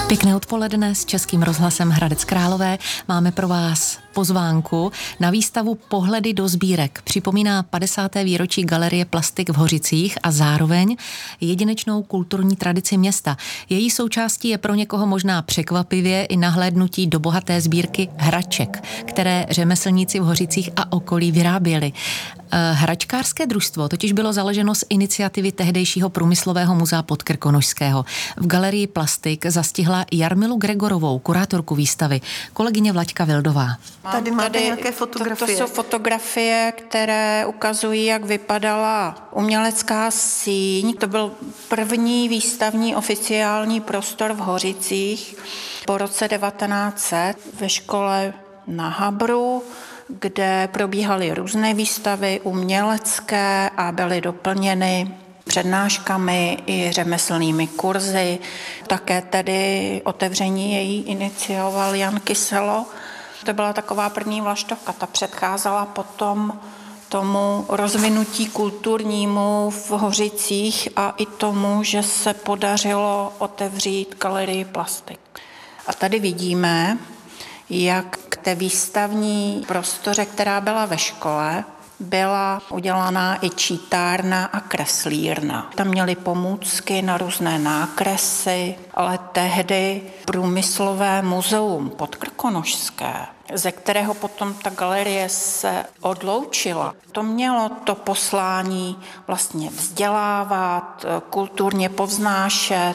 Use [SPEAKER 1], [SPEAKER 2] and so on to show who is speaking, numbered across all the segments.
[SPEAKER 1] Pěkné odpoledne s Českým rozhlasem Hradec Králové. Máme pro vás pozvánku na výstavu Pohledy do sbírek. Připomíná 50. výročí Galerie Plastik v Hořicích a zároveň jedinečnou kulturní tradici města. Její součástí je pro někoho možná překvapivě i nahlédnutí do bohaté sbírky hraček, které řemeslníci v Hořicích a okolí vyráběli. Hračkářské družstvo totiž bylo založeno z iniciativy tehdejšího průmyslového muzea Podkrkonošského. V Galerii Plastik zastihla Jarmilu Gregorovou, kurátorku výstavy, kolegyně Vlaďka Vildová.
[SPEAKER 2] Tady máte nějaké fotografie.
[SPEAKER 3] To jsou fotografie, které ukazují, jak vypadala umělecká síň. To byl první výstavní oficiální prostor v Hořicích po roce 1900 ve škole na Habru, kde probíhaly různé výstavy umělecké a byly doplněny přednáškami i řemeslnými kurzy. Také tedy otevření její inicioval Jan Kyselo. To byla taková první vlaštovka, ta předcházela potom tomu rozvinutí kulturnímu v Hořicích a i tomu, že se podařilo otevřít Galerii Plastik. A tady vidíme, jak k té výstavní prostoře, která byla ve škole, byla udělaná i čítárna a kreslírna. Tam měli pomůcky na různé nákresy, ale tehdy průmyslové muzeum Podkrkonošské, ze kterého potom ta galerie se odloučila, to mělo to poslání vlastně vzdělávat, kulturně povznášet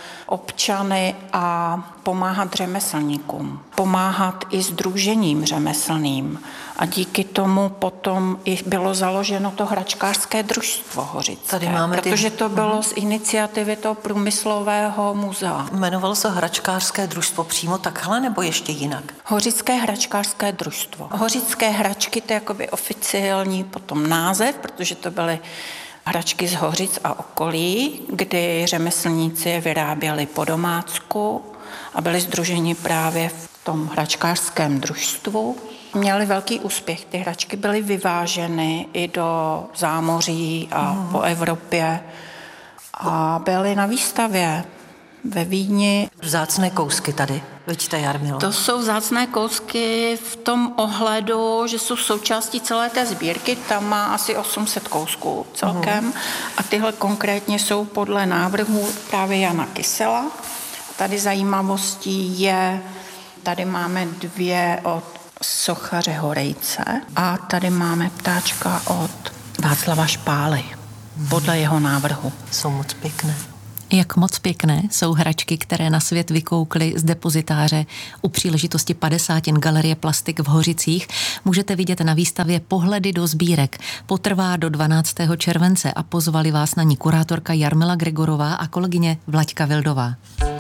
[SPEAKER 3] občany a pomáhat řemeslníkům, pomáhat i sdružením řemeslným. A díky tomu potom i bylo založeno to hračkářské družstvo Hořické.
[SPEAKER 2] Tady máme
[SPEAKER 3] protože to bylo z iniciativy toho průmyslového muzea.
[SPEAKER 2] Jmenovalo se hračkářské družstvo přímo takhle nebo ještě jinak?
[SPEAKER 3] Hořické hračkářské družstvo. Hořické hračky, to je jakoby oficiální potom název, protože to byly hračky z Hořic a okolí, kdy řemeslníci je vyráběli po domácku a byli sdruženi právě v tom hračkářském družstvu. Měli velký úspěch. Ty hračky byly vyváženy i do zámoří a po Evropě a byly na výstavě ve Vídni.
[SPEAKER 2] Vzácné kousky tady, vidíte, Jarmilo.
[SPEAKER 3] To jsou vzácné kousky v tom ohledu, že jsou součástí celé té sbírky. Tam má asi 800 kousků celkem. A tyhle konkrétně jsou podle návrhu právě Jana Kysela. Tady zajímavostí je, tady máme 2 od sochaře Horejce a tady máme ptáčka od Václava Špály, podle jeho návrhu.
[SPEAKER 2] Jsou moc pěkné.
[SPEAKER 1] Jak moc pěkné jsou hračky, které na svět vykoukly z depozitáře u příležitosti 50. Galerie Plastik v Hořicích, můžete vidět na výstavě Pohledy do sbírek. Potrvá do 12. července a pozvali vás na ní kurátorka Jarmila Gregorová a kolegyně Vlaďka Vildová.